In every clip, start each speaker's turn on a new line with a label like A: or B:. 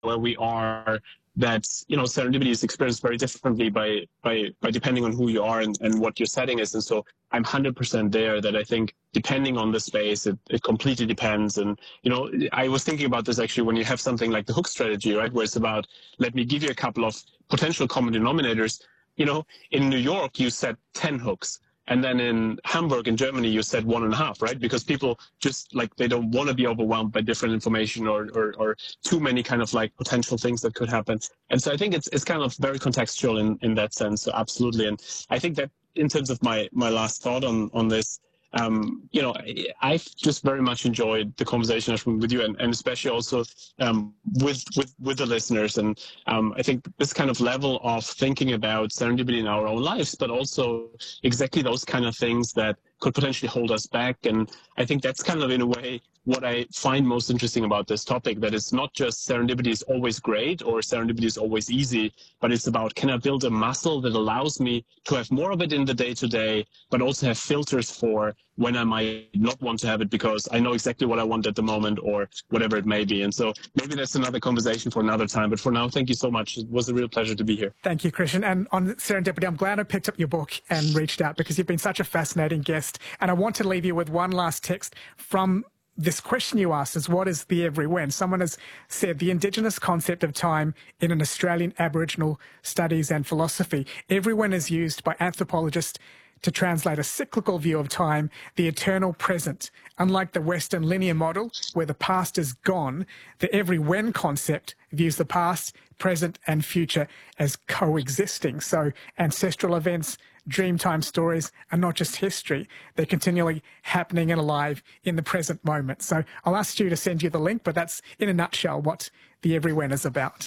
A: where we are, that, serendipity is experienced very differently by depending on who you are and what your setting is. And so I'm 100% there, that I think depending on the space, it completely depends. And, I was thinking about this actually when you have something like the hook strategy, right, where it's about, let me give you a couple of potential common denominators. In New York, you set 10 hooks. And then in Hamburg, in Germany, you said 1.5, right? Because people just they don't want to be overwhelmed by different information or too many kind of potential things that could happen. And so I think it's kind of very contextual in that sense. So absolutely. And I think that in terms of my last thought on this, I've just very much enjoyed the conversation with you, and especially also with the listeners. And I think this kind of level of thinking about serendipity in our own lives, but also exactly those kind of things that could potentially hold us back. And I think that's kind of, in a way, what I find most interesting about this topic, that it's not just serendipity is always great or serendipity is always easy, but it's about, can I build a muscle that allows me to have more of it in the day-to-day, but also have filters for when I might not want to have it because I know exactly what I want at the moment or whatever it may be. And so maybe that's another conversation for another time. But for now, thank you so much. It was a real pleasure to be here.
B: Thank you, Christian. And on serendipity, I'm glad I picked up your book and reached out, because you've been such a fascinating guest. And I want to leave you with one last text from this question you asked, is what is the every when? Someone has said the indigenous concept of time in an Australian Aboriginal studies and philosophy. Every when is used by anthropologists to translate a cyclical view of time, the eternal present. Unlike the Western linear model, where the past is gone, the every when concept views the past, present and future as coexisting. So ancestral events, Dreamtime stories are not just history, they're continually happening and alive in the present moment. So I'll ask you to send you the link, but that's in a nutshell what the every when is about.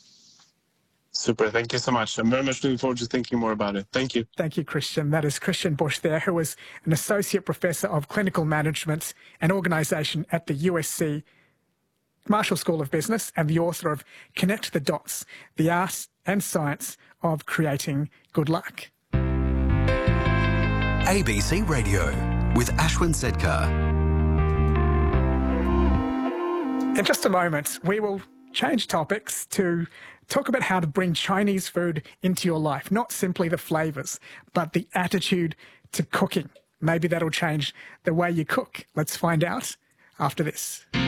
A: Super. Thank you so much. I'm very much looking forward to thinking more about it. Thank you.
B: Thank you, Christian. That is Christian Busch there, who is an Associate Professor of Clinical Management and Organisation at the USC Marshall School of Business and the author of Connect the Dots, the Art and Science of Creating Good Luck.
C: ABC Radio with Ashwin Sedkar.
B: In just a moment, we will change topics to talk about how to bring Chinese food into your life, not simply the flavours, but the attitude to cooking. Maybe that'll change the way you cook. Let's find out after this.